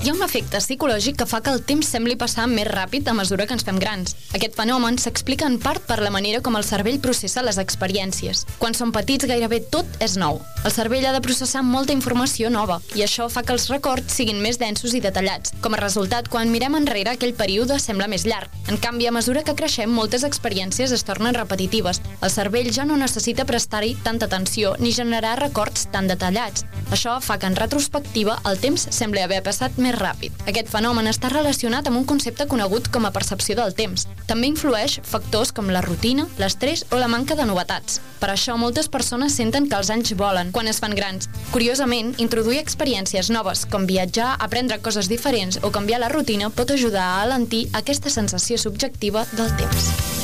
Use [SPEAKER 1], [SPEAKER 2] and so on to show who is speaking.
[SPEAKER 1] Hi ha un efecte psicològic que fa que el temps sembli passar més ràpid a mesura que ens fem grans. Aquest fenomen s'explica en part per la manera com el cervell processa les experiències. Quan som petits gairebé tot és nou. El cervell ha de processar molta informació nova i això fa que els records siguin més densos i detallats. Com a resultat, quan mirem enrere, aquell període sembla més llarg. En canvi, a mesura que creixem, moltes experiències es tornen repetitives. El cervell ja no necessita prestar-hi tanta atenció ni generar records tan detallats. Això fa que en retrospectiva el temps sembli haver passat més ràpid. Aquest fenomen està relacionat amb un concepte conegut com a percepció del temps. També influeix factors com la rutina, l'estrès o la manca de novetats. Per això moltes persones senten que els anys volen quan es fan grans. Curiosament, introduir experiències noves com viatjar, aprendre coses diferents o canviar la rutina pot ajudar a alentir aquesta sensació subjectiva del temps.